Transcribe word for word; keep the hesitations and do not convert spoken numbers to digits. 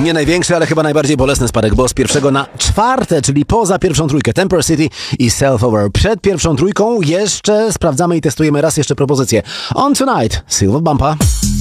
Nie największy, ale chyba najbardziej bolesny spadek, bo z pierwszego na czwarte, czyli poza pierwszą trójkę. Temper City i Self-Over. Przed pierwszą trójką jeszcze sprawdzamy i testujemy raz jeszcze propozycję. On Tonight, Silver Bumpa.